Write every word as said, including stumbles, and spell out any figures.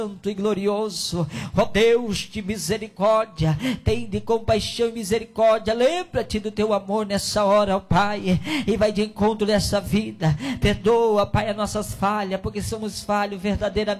santo e glorioso, ó Deus de misericórdia, tem de compaixão e misericórdia, lembra-te do teu amor nessa hora, ó Pai, e vai de encontro nessa vida, perdoa, Pai, as nossas falhas, porque somos falhos verdadeiramente,